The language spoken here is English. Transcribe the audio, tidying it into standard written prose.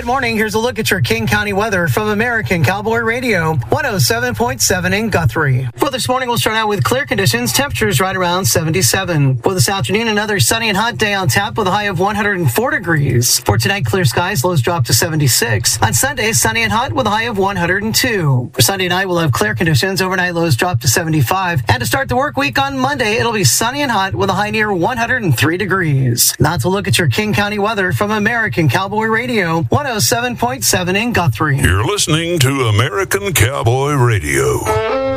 Good morning. Here's a look at your King County weather from American Cowboy Radio, 107.7 in Guthrie. For this morning, we'll start out with clear conditions. Temperatures right around 77. For this afternoon, another sunny and hot day on tap with a high of 104 degrees. For tonight, clear skies, lows drop to 76. On Sunday, sunny and hot with a high of 102. For Sunday night, we'll have clear conditions. Overnight lows drop to 75. And to start the work week on Monday, it'll be sunny and hot with a high near 103 degrees. Now to look at your King County weather from American Cowboy Radio, 107.7 in Guthrie. You're listening to American Cowboy Radio.